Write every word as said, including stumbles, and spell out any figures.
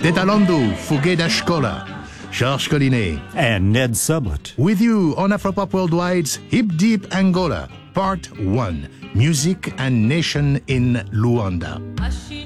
Detalando, Fouguet da Escola, Georges Collinet. And Ned Sublett. With you on Afropop Worldwide's Hip Deep Angola, Part one, Music and Nation in Luanda.